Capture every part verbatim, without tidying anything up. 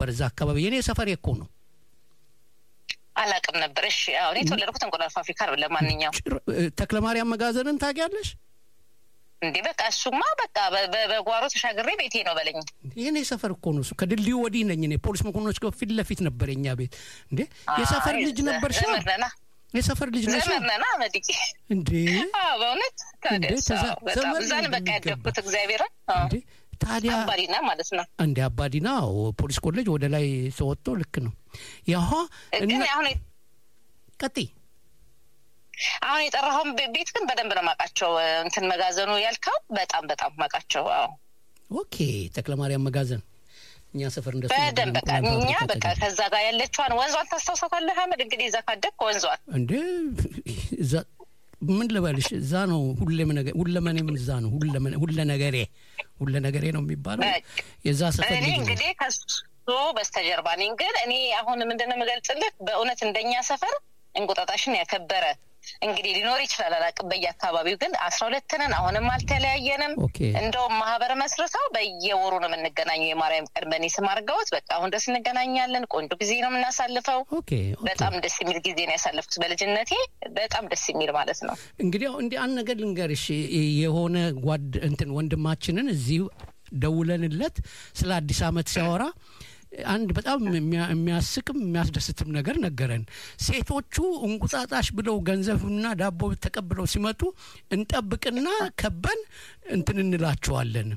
ነበር እዛ አካባቢ የኔ ሰፈር እኮ ነው አላቅም ነበር እሺ አሁን የተወለድኩት እንቁላል ፋብሪካ ነው ለማንኛው ተክለማርያም መጋዘንን ታውቂያለሽ እንዴ በቃ እሱማ በቃ በጓሮ ተሻግሬ ቤቴ ነው በለኝ የኔ ሰፈር እኮ ነው ከድልድዩ ወዲህ ነኝ እኔ ፖሊስ መኮንኖች ጋር ፊት ለፊት ነበርኛ ቤት እንዴ የሰፈር ልጅ ነበርሽ የሰፈር ልጅ ነሽ ዘመንና አመዲቂ እንዴ አዎ በእውነት ታዲያ በጣም ዛን በቃ ያደኩት እግዚአብሔር እንዴ ታዲያ አባዲና ማለት ነው እንዴ አባዲና ፖሊስ ኮሌጅ ወደ ላይ ተወጥቶ ልክ ነው ያው እና አሁን ቀጥ አሁን የጠራሁን ቤት ግን በደንብ ነው ማቃቸው እንትን መጋዘኑ ያልከው በጣም በጣም ማቃቸው አዎ ኦኬ ተክለማርያም መጋዘን እኛ ሰፈር እንደሱ በደንብ በቃ እኛ በቃ ከዛ ጋር ያለችዋን ወንዟን ታስተውሳታለህ አመድ እንግዲህ እዛ ካደክ ወንዟን እንዴ እዛ ምን ልበልሽ እዛ ነው ሁሌም ነገር ሁለመኔም እዛ ነው ሁለመኔ ሁለ ነገሬ ሁለ ነገሬ ነው የሚባለው የዛ ሰፈር እኔ እንግዲህ ከሱ በስተጀርባ ነኝ ግን እኔ አሁን ምንድነው መገልጽልህ በእውነት እንደኛ ሰፈር እንቁጣጣሽን ያከበረ እንግዲህ ሊኖር ይችላል አላቅም በየአካባቢው ግን አስራ ሁለት ነን አሁንም አልተለያየንም እንደውም ማህበር መስርተው በየወሩ ነው የምንገናኘው የማርያም ቀርበኔ ስም አድርገውት በቃ አሁን ደስ እንገናኛለን ቆንጆ ጊዜ ነው የምናሳልፈው በጣም ደስ የሚል ጊዜ ነው ያሳለፍኩት በልጅነቴ በጣም ደስ የሚል ማለት ነው እንግዲህ እንዴ አንድ ነገር ልንገርሽ የሆነ ጓድ እንትን ወንድማችንን እዚህ ደውለንለት ስለ አዲስ አመት ሲያወራ አንድ በጣም የሚያስቅም የሚያስደስትም ነገር ነገረን ሴቶቹ እንቁጣጣሽ ብለው ገንዘብና ዳቦ ተቀብለው ሲመጡ እንጠብቅና ከበን እንትን እንላቸዋለን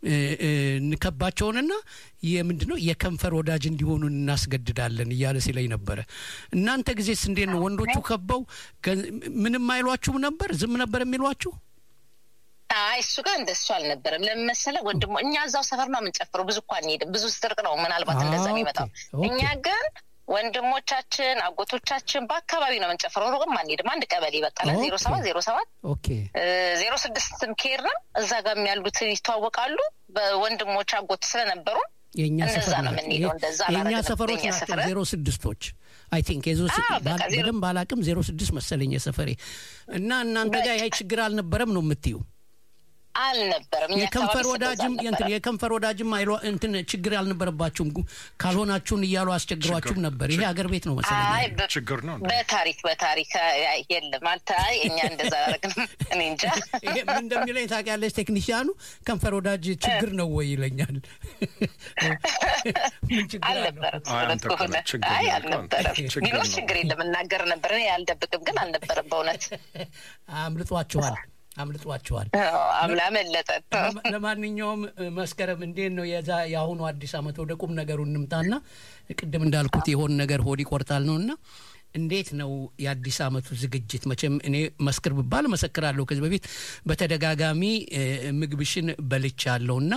እንከባቸውንና የምንድነው የከንፈር ወዳጅ እንዲሆኑ እናስገድዳለን ይያለ ሲለኝ ነበር እናንተ ጊዜስ እንዴት ነው ወንዶቹ ከበው ምንም አይሏችሁ ነበር ዝም ነበር የሚሏችሁ አይ እሱ ጋር እንደሱ አልነበረም ለምሳሌ ወንድሞ እኛ እዛው ሰፈር ነው የምንጨፍረው ብዙ እንኳን ሄደ ብዙ ስትርቅ ነው ምናልባት እንደዛ የሚመጣው እኛ ግን ወንድሞቻችን አጎቶቻችን በአካባቢ ነው የምንጨፍረው ነው ግን ማን ሄደ አንድ ቀበሌ በቃ ዜሮ ሰባት ዜሮ ሰባት ኦኬ ዜሮ ስድስት ኬር ነው እዛ ጋር የሚያሉት ይተዋወቃሉ በወንድሞች አጎት ስለነበሩ የኛ ሰፈር ነው የኛ ሰፈሮች ናቸው ዜሮ ስድስቶች አይ ቲንክ የዞ በደም ባላቅም ዜሮ ስድስት መሰለኝ የሰፈሬ እና እናንተ ጋር ያይ ችግር አልነበረም ነው የምትዩ አልነበረም የከንፈር ወዳጅም እንትን የከንፈር ወዳጅም አይሎ እንትን ችግር አልነበረባችሁም ካልሆናችሁን ይያሉ አስቸግሯችሁም ነበር ይሄ ሀገር ቤት ነው መሰለኝ ችግር ነው በታሪክ በታሪክ የለም አልታይ እኛ እንደዛ አደረግን እኔ እንጃ ይሄ ምን እንደሚለኝ ታውቂያለሽ ቴክኒሻኑ ከንፈር ወዳጅ ችግር ነው ወይ ይለኛል ምን ችግር አልነበረም አይ አልነበረም ቢኖር ችግር የለም እናገር ነበር እኔ ያልደብቅም ግን አልነበረም በእውነት አምልጧችኋል አምልጧቸዋል አምላመለጠ ለማንኛውም መስከረም እንዴት ነው የዛ ያሁኑ አዲስ አመት ወደ ቁም ነገሩ እንምጣና ቅድም እንዳልኩት ይሆን ነገር ሆዲ ቆርጣል ነውና እንዴት ነው የአዲስ አመቱ ዝግጅት መቼም እኔ መስክር ብባል መሰክራለሁ ከዚህ በፊት በተደጋጋሚ ምግብሽን በልቻለሁና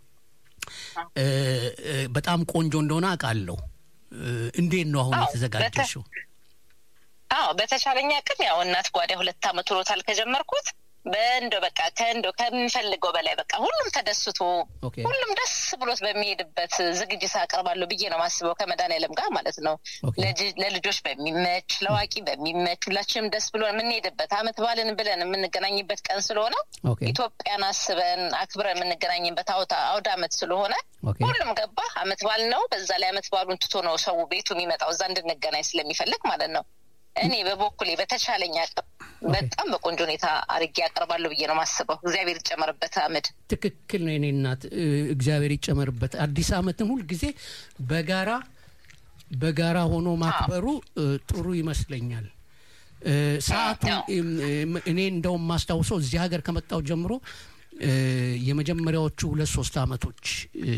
በጣም ቆንጆ እንደሆነ አቃለሁ እንዴት ነው አሁን የተዘጋጀሽው አዎ በተቻለኛ ቀን ያው እናት ጓዳ ሁለት አመት ሮታል ከጀመርኩት በእንዶ በቃ ከእንዶ ከምፈልገው በላይ በቃ ሁሉም ተደስቶ ሁሉም ደስ ብሎት በሚሄድበት ዝግጅት አቀርባለሁ ብዬ ነው ማስበው ከመዳንያለም ጋር ማለት ነው ለልጆች በሚመች ለዋቂ በሚመች ሁላችንም ደስ ብሎ የምንሄድበት አመት ባልን ብለን የምንገናኝበት ቀን ስለሆነ ኢትዮጵያን አስበን አክብረን የምንገናኝበት አውዳ አመት ስለሆነ ሁሉም ገባ አመት ባል ነው በዛ ላይ አመት ባሉን ትቶ ነው ሰው ቤቱ የሚመጣው እዛ እንድንገናኝ ስለሚፈልግ ማለት ነው እኔ በበኩሌ በተቻለኛ በጣም በቆንጆ ሁኔታ አርጌ ያቀርባለሁ ብዬ ነው ማስበው እግዚአብሔር ይጨመርበት አመድ ትክክል ነው እኔ እናት እግዚአብሔር ይጨመርበት አዲስ አመትን ሁሉ ጊዜ በጋራ በጋራ ሆኖ ማክበሩ ጥሩ ይመስለኛል ሰዓቱ እኔ እንደው ማስተዋወሰው እዚህ ሀገር ከመጣው ጀምሮ የመጀመሪያዎቹ ሁለት ሶስት አመቶች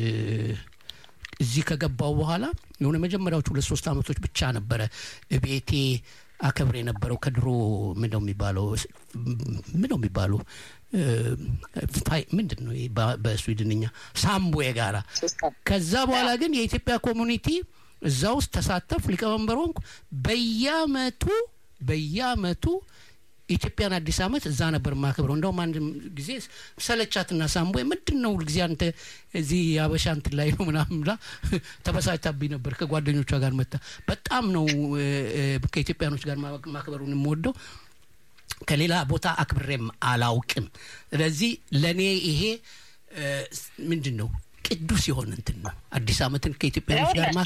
እዚህ ከገባው በኋላ የሆነ መጀመሪያዎቹ ሁለት ሶስት አመቶች ብቻ ነበረ ቤቴ አከብሬ ነበረው ከድሮ ምን ነው የሚባለው ምን ነው የሚባለው ፋይ ምንድነው በስዊድንኛ ሳምቦዬ ጋራ ከዛ በኋላ ግን የኢትዮጵያ ኮሚኒቲ እዛው ተሳተፍ ሊቀመንበሩን በየአመቱ በየአመቱ ኢትዮጵያን አዲስ አመት እዛ ነበር ማከብረው እንደውም አንድ ጊዜ ሰለቻትና ሳምቦዬ ምንድነው ጊዜ አንተ እዚህ ያበሻንት ላይ ነው ምናምን ብላ ተበሳጭታብኝ ነበር ከጓደኞቿ ጋር መጣ በጣም ነው ከኢትዮጵያኖች ጋር ማከበሩን የምወደው ከሌላ ቦታ አክብሬም አላውቅም ስለዚህ ለኔ ይሄ ምንድነው ቅዱስ ይሆን እንትን ነው አዲስ አመትን ከኢትዮጵያኖች ጋር